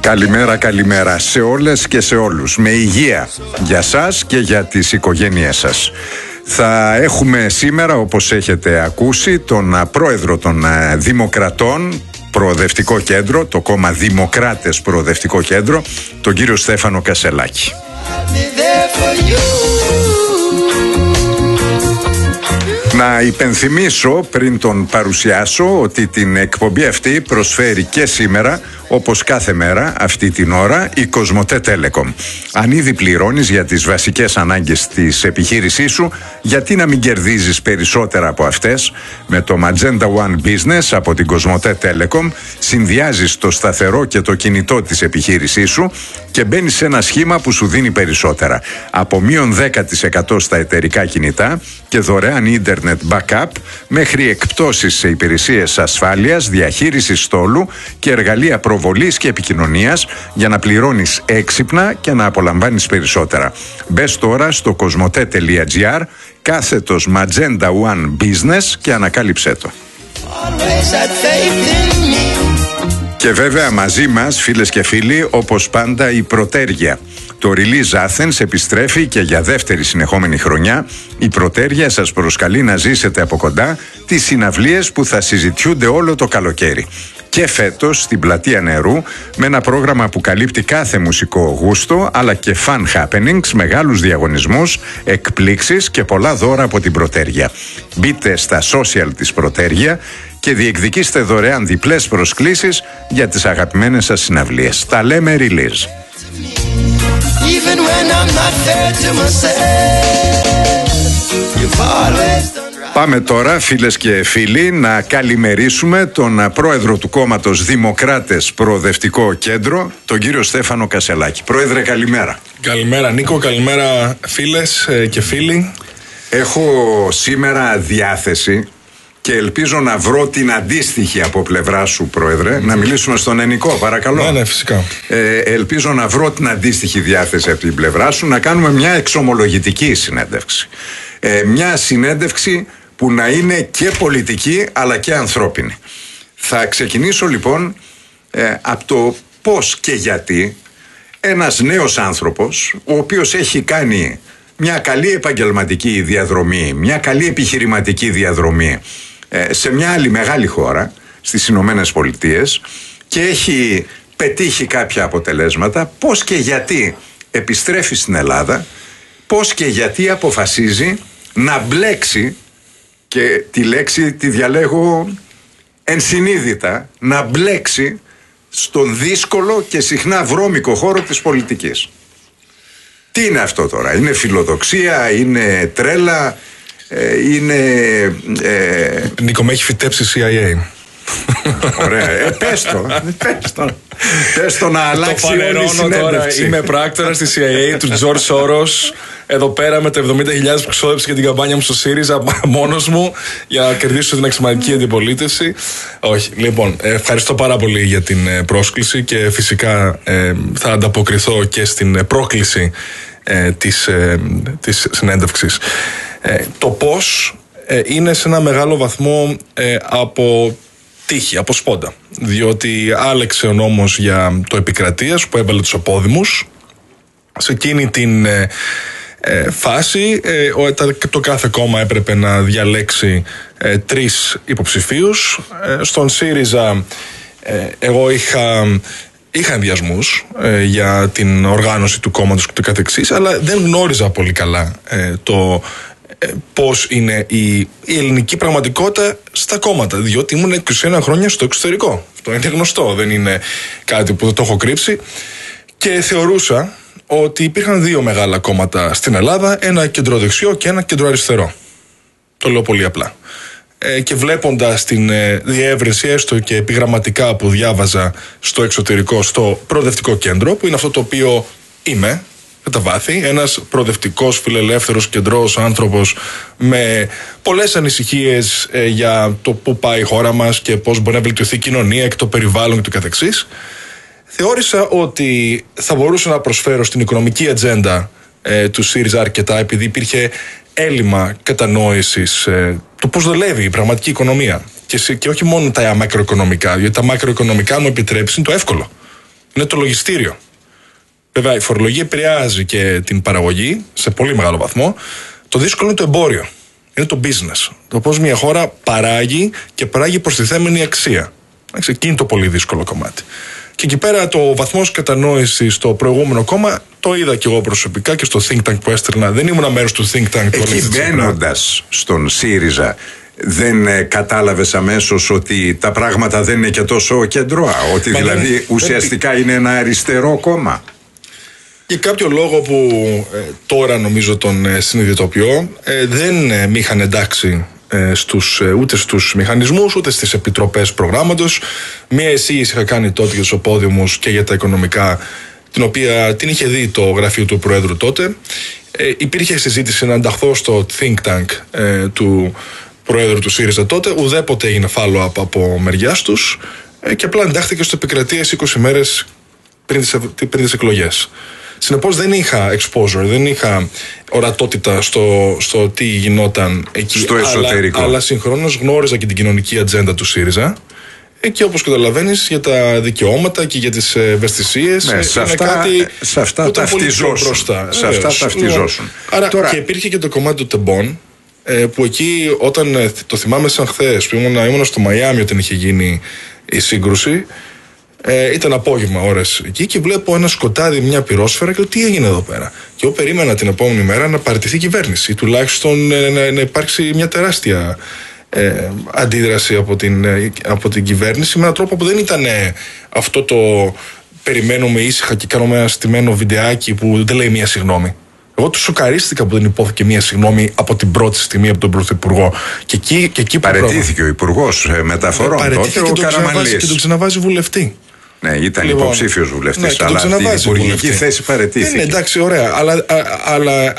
Καλημέρα, καλημέρα σε όλες και σε όλους. Με υγεία για σας και για τις οικογένειές σας. Θα έχουμε σήμερα, όπως έχετε ακούσει, τον πρόεδρο των Δημοκρατών, Προοδευτικό Κέντρο, το κόμμα Δημοκράτες Προοδευτικό Κέντρο, τον κύριο Στέφανο Κασελάκη. Να υπενθυμίσω πριν τον παρουσιάσω ότι την εκπομπή αυτή προσφέρει και σήμερα, όπως κάθε μέρα αυτή την ώρα, η Κοσμοτέ Telecom. Αν ήδη πληρώνεις για τις βασικές ανάγκες της επιχείρησής σου, γιατί να μην κερδίζεις περισσότερα από αυτές? Με το Magenta One Business από την Κοσμοτέ Telecom συνδυάζεις το σταθερό και το κινητό της επιχείρησής σου και μπαίνεις σε ένα σχήμα που σου δίνει περισσότερα. Από μείον 10% στα εταιρικά κινητά και δωρεάν internet backup μέχρι εκπτώσεις σε υπηρεσίες ασφάλειας, διαχείρισης στόλου και εργαλεία προβολής και επικοινωνίας για να πληρώνεις έξυπνα και να απολαμβάνεις περισσότερα. Μπες τώρα στο κοσμοτέ.gr / Magenta One Business και ανακάλυψέ το. Και βέβαια μαζί μας, φίλες και φίλοι, όπως πάντα η Πρωτέργεια. Το Release Athens επιστρέφει και για δεύτερη συνεχόμενη χρονιά. Η Πρωτέργεια σας προσκαλεί να ζήσετε από κοντά τις συναυλίες που θα συζητιούνται όλο το καλοκαίρι. Και φέτος στην Πλατεία Νερού με ένα πρόγραμμα που καλύπτει κάθε μουσικό γούστο, αλλά και fun happenings, μεγάλους διαγωνισμούς, εκπλήξεις και πολλά δώρα από την Πρωτέργεια. Μπείτε στα social της Πρωτέργεια και διεκδικήστε δωρεάν διπλές προσκλήσεις για τις αγαπημένες σας συναυλίες. Τα λέμε Release. Πάμε τώρα, φίλες και φίλοι, να καλημερίσουμε τον πρόεδρο του κόμματος Δημοκράτες Προοδευτικό Κέντρο, τον κύριο Στέφανο Κασελάκη. Πρόεδρε, καλημέρα. Καλημέρα Νίκο, καλημέρα φίλες και φίλοι. Έχω σήμερα διάθεση και ελπίζω να βρω την αντίστοιχη από πλευρά σου, Πρόεδρε. Να μιλήσουμε στον Ενικό, παρακαλώ. Ναι, φυσικά. Ελπίζω να βρω την αντίστοιχη διάθεση από την πλευρά σου, να κάνουμε μια εξομολογητική συνέντευξη. Μια συνέντευξη που να είναι και πολιτική αλλά και ανθρώπινη. Θα ξεκινήσω λοιπόν από το πώς και γιατί ένας νέος άνθρωπος, ο οποίος έχει κάνει μια καλή επαγγελματική διαδρομή, μια καλή επιχειρηματική διαδρομή σε μια άλλη μεγάλη χώρα, στις Ηνωμένες Πολιτείες, και έχει πετύχει κάποια αποτελέσματα, πώς και γιατί επιστρέφει στην Ελλάδα, πώς και γιατί αποφασίζει να μπλέξει, και τη λέξη τη διαλέγω ενσυνείδητα, να μπλέξει στον δύσκολο και συχνά βρώμικο χώρο της πολιτικής. Τι είναι αυτό τώρα? Είναι φιλοδοξία, είναι τρέλα, είναι... Νίκο, με έχει φυτέψει CIA. Ωραία, πες το να αλλάξει όλη η συνέντευξη. Τώρα, είμαι πράκτορας της CIA του George Soros, εδώ πέρα με τα 70.000 που ξόδεψε για την καμπάνια μου στο ΣΥΡΙΖΑ μόνος μου για να κερδίσω την αξιωματική αντιπολίτευση. Όχι, λοιπόν, ευχαριστώ πάρα πολύ για την πρόσκληση και φυσικά θα ανταποκριθώ και στην πρόκληση της συνέντευξης. Το πώς είναι σε ένα μεγάλο βαθμό από τύχη, από σπόντα. Διότι άλεξε ο νόμος για το επικρατείας που έβαλε τους απόδημους. Σε εκείνη την φάση το κάθε κόμμα έπρεπε να διαλέξει 3 υποψηφίους. Στον ΣΥΡΙΖΑ εγώ είχα ενδιασμούς για την οργάνωση του κόμματος και το καθεξής, αλλά δεν γνώριζα πολύ καλά το πώς είναι η ελληνική πραγματικότητα στα κόμματα, διότι ήμουν 21 χρόνια στο εξωτερικό. Αυτό είναι γνωστό, δεν είναι κάτι που δεν το έχω κρύψει, και θεωρούσα ότι υπήρχαν 2 μεγάλα κόμματα στην Ελλάδα, ένα κεντροδεξιό και ένα κεντροαριστερό. Το λέω πολύ απλά. Και βλέποντας την διεύρυνση έστω και επιγραμματικά που διάβαζα στο εξωτερικό, στο Προοδευτικό Κέντρο, που είναι αυτό το οποίο είμαι τα βάθη, ένας προοδευτικός, φιλελεύθερος, κεντρός άνθρωπος με πολλές ανησυχίες για το πού πάει η χώρα μας και πώς μπορεί να βελτιωθεί η κοινωνία και το περιβάλλον και το καθεξής, θεώρησα ότι θα μπορούσα να προσφέρω στην οικονομική ατζέντα του ΣΥΡΙΖΑ αρκετά, επειδή υπήρχε έλλειμμα κατανόησης του πώς δουλεύει η πραγματική οικονομία και όχι μόνο τα μακροοικονομικά, γιατί τα μακροοικονομικά μου επιτρέψουν το εύκολο. Είναι το λογιστήριο. Βέβαια, η φορολογία επηρεάζει και την παραγωγή σε πολύ μεγάλο βαθμό. Το δύσκολο είναι το εμπόριο. Είναι το business. Το πώς μια χώρα παράγει και παράγει προστιθέμενη αξία. Εκεί είναι το πολύ δύσκολο κομμάτι. Και εκεί πέρα το βαθμός κατανόησης στο προηγούμενο κόμμα το είδα και εγώ προσωπικά και στο think tank που έστελνα. Δεν ήμουν μέρος του think tank. Εκεί μπαίνοντας στον ΣΥΡΙΖΑ, δεν κατάλαβες αμέσως ότι τα πράγματα δεν είναι και τόσο κεντρώα? Ότι δηλαδή ουσιαστικά είναι ένα αριστερό κόμμα? Για κάποιο λόγο που τώρα νομίζω τον συνειδητοποιώ, δεν με είχαν εντάξει ούτε στους μηχανισμούς ούτε στις επιτροπές προγράμματος. Μία εισήγηση είχα κάνει τότε για τους οπόδιουμους και για τα οικονομικά, την οποία την είχε δει το γραφείο του Προέδρου τότε. Υπήρχε συζήτηση να ενταχθώ στο think tank του Προέδρου του ΣΥΡΙΖΑ τότε. Ουδέποτε έγινε follow-up από μεριάς τους και απλά εντάχθηκε στο Επικρατείας 20 μέρες πριν τις εκλογές. Συνεπώς δεν είχα exposure, δεν είχα ορατότητα στο τι γινόταν εκεί. Στο εσωτερικό. Αλλά συγχρόνως γνώριζα και την κοινωνική ατζέντα του ΣΥΡΙΖΑ. Και όπως καταλαβαίνεις, για τα δικαιώματα και για τις ευαισθησίες. Ναι, σε αυτά ταυτιζόσουν. Άρα τώρα... Και υπήρχε και το κομμάτι του τεμπών, που εκεί όταν το θυμάμαι σαν χθες, που ήμουν στο Μαϊάμι όταν είχε γίνει η σύγκρουση. Ήταν απόγευμα ώρες εκεί και βλέπω ένα σκοτάδι, μια πυρόσφαιρα και λέω τι έγινε εδώ πέρα. Και εγώ περίμενα την επόμενη μέρα να παραιτηθεί η κυβέρνηση, τουλάχιστον να υπάρξει μια τεράστια αντίδραση από την κυβέρνηση με έναν τρόπο που δεν ήταν αυτό το περιμένουμε ήσυχα και κάνουμε ένα στημένο βιντεάκι που δεν λέει μια συγγνώμη. Εγώ του σοκαρίστηκα που δεν υπόθηκε μια συγγνώμη από την πρώτη στιγμή από τον Πρωθυπουργό. Και εκεί παραιτήθηκε ο Υπουργός Μεταφορών. Παραιτήθηκε και τον ξαναβάζει βουλευτή. Ναι, ήταν υποψήφιος βουλευτής, αλλά την υπουργική θέση παραιτήθηκε. Ναι, εντάξει, ωραία. Αλλά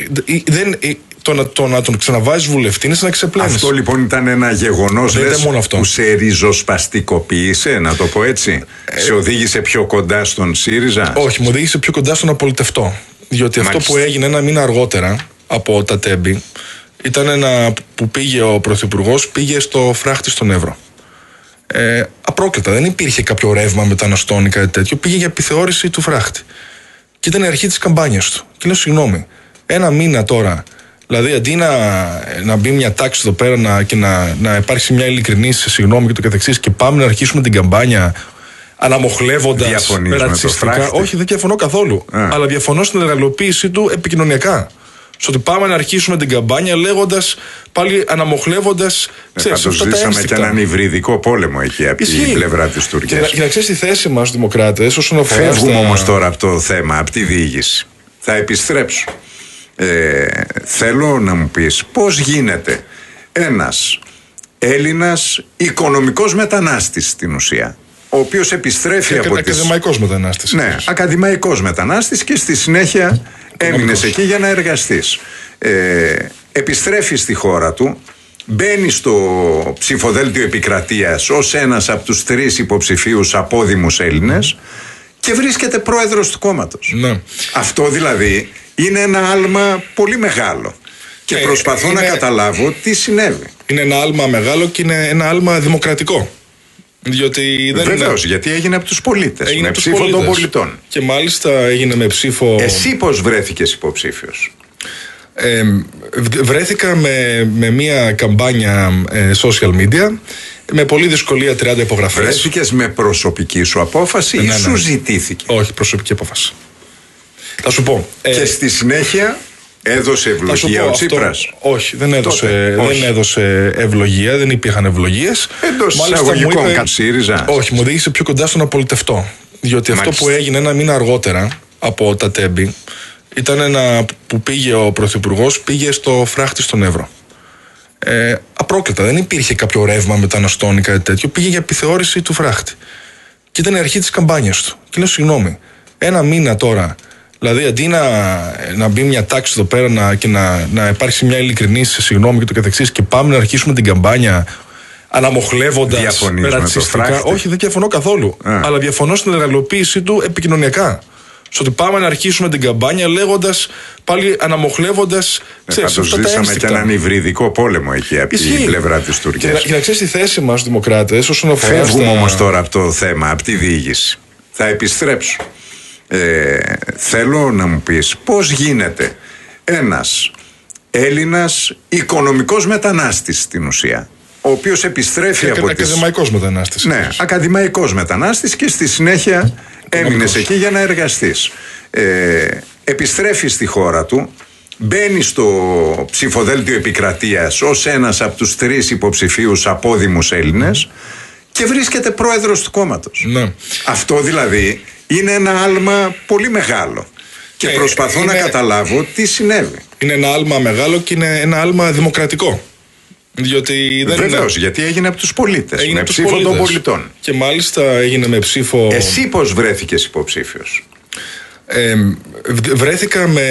το να τον ξαναβάζεις βουλευτή είναι σαν να ξεπλένεις. Αυτό λοιπόν ήταν ένα γεγονός που σε ριζοσπαστικοποίησε, να το πω έτσι. Σε οδήγησε πιο κοντά στον ΣΥΡΙΖΑ? Όχι, μου οδήγησε πιο κοντά στον απολυτευτό. Διότι αυτό που έγινε ένα μήνα αργότερα από τα τέμπη ήταν που πήγε ο Πρωθυπουργός, πήγε στο φράχτη στον Εύρο. Απρόκλητα, δεν υπήρχε κάποιο ρεύμα μεταναστών ή κάτι τέτοιο. Πήγε για επιθεώρηση του φράχτη. Και ήταν η αρχή της καμπάνιας του. Και λέω συγγνώμη, ένα μήνα τώρα, δηλαδή αντί να μπει μια τάξη εδώ πέρα και να υπάρξει μια ειλικρινή συγγνώμη και το καθεξής, και πάμε να αρχίσουμε την καμπάνια αναμοχλεύοντας ρατσιστικά. Όχι, δεν διαφωνώ καθόλου. Αλλά διαφωνώ στην εργαλειοποίησή του επικοινωνιακά. Στο ότι πάμε να αρχίσουμε την καμπάνια λέγοντας, πάλι αναμοχλεύοντας. Ζήσαμε και έναν υβριδικό πόλεμο εκεί από την πλευρά της Τουρκίας. Και να ξέρεις τη θέση μας, δημοκράτες, όσον αφορά. Φεύγουμε όμως τώρα από το θέμα, από τη διοίκηση. Θα επιστρέψω. Θέλω να μου πεις πώς γίνεται ένας Έλληνας οικονομικός μετανάστης στην ουσία, ο οποίος επιστρέφει από ακαδημαϊκός μετανάστης. Ναι, ακαδημαϊκός μετανάστης και στη συνέχεια έμεινες εκεί για να εργαστείς. Επιστρέφει στη χώρα του, μπαίνει στο ψηφοδέλτιο επικρατείας ως ένας από τους 3 υποψηφίους απόδημους Έλληνες και βρίσκεται πρόεδρος του κόμματος. Ναι. Αυτό δηλαδή είναι ένα άλμα πολύ μεγάλο. Και προσπαθώ να καταλάβω τι συνέβη. Είναι ένα άλμα μεγάλο και είναι ένα άλμα δημοκρατικό. Βεβαίως, γιατί έγινε από τους πολίτες. Με ψήφο των πολιτών. Και μάλιστα έγινε με ψήφο. Εσύ πώς βρέθηκες υποψήφιος? Βρέθηκα με μια καμπάνια social media. Με πολύ δυσκολία 30 υπογραφές. Βρέθηκες με προσωπική σου απόφαση ή σου ζητήθηκε? Όχι, προσωπική απόφαση. Θα σου πω. Και στη συνέχεια έδωσε ευλογία ο Τσίπρας? Όχι, δεν έδωσε ευλογία, δεν υπήρχαν ευλογίες. Εντός εισαγωγικών κατ' ΣΥΡΙΖΑ? Όχι, μου οδήγησε πιο κοντά στον απολυτευτό. Διότι αυτό που έγινε ένα μήνα αργότερα από τα τέμπη ήταν που πήγε ο Πρωθυπουργός, πήγε στο φράχτη στον Εύρο. Απρόκλητα, δεν υπήρχε κάποιο ρεύμα μεταναστών ή κάτι τέτοιο. Πήγε για επιθεώρηση του φράχτη. Και ήταν η αρχή της καμπάνιας του. Και λέω συγγνώμη, ένα μήνα τώρα, δηλαδή αντί να μπει μια τάξη εδώ πέρα και να υπάρξει μια ειλικρινή συγγνώμη και το καθεξής, και πάμε να αρχίσουμε την καμπάνια αναμοχλεύοντας ρατσιστικά. Όχι, δεν διαφωνώ καθόλου. Αλλά διαφωνώ στην εργαλειοποίησή του επικοινωνιακά. Στο ότι πάμε να αρχίσουμε την καμπάνια λέγοντας, πάλι αναμοχλεύοντας. Ζήσαμε και έναν υβριδικό πόλεμο εκεί από την πλευρά της Τουρκίας. Και να ξέρεις τη θέση μας, δημοκράτες, όσον αφορά. Φεύγουμε όμως τώρα από το θέμα, από τη διοίκηση. Θα επιστρέψω. Θέλω να μου πεις πώς γίνεται ένας Έλληνας οικονομικός μετανάστης στην ουσία, ο οποίος επιστρέφει από τις... Ακαδημαϊκός μετανάστης. Ναι, ακαδημαϊκός μετανάστης και στη συνέχεια έμεινες εκεί για να εργαστείς. Επιστρέφει στη χώρα του, μπαίνει στο ψηφοδέλτιο επικρατείας ως ένας από τους 3 υποψηφίους απόδημους Έλληνες και βρίσκεται πρόεδρος του κόμματος. Ναι. Αυτό δηλαδή είναι ένα άλμα πολύ μεγάλο. Και προσπαθώ να καταλάβω τι συνέβη. Είναι ένα άλμα μεγάλο και είναι ένα άλμα δημοκρατικό. Διότι δεν Βεβαίως, γιατί έγινε από τους πολίτες. Με ψήφο των πολιτών. Και μάλιστα έγινε με ψήφο. Εσύ πώς βρέθηκες υποψήφιος? Βρέθηκα με